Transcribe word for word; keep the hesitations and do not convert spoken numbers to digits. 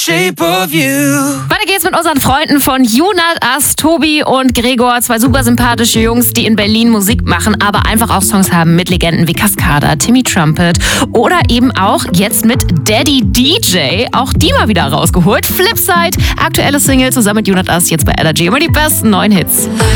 shape of you. Weiter geht's mit unseren Freunden von Junat As, Tobi und Gregor. Zwei super sympathische Jungs, die in Berlin Musik machen, aber einfach auch Songs haben mit Legenden wie Cascada, Timmy Trumpet oder eben auch jetzt mit Daddy D J. Auch die mal wieder rausgeholt. Flipside, aktuelle Single zusammen mit Junat As jetzt bei Energy. Immer die besten neuen Hits.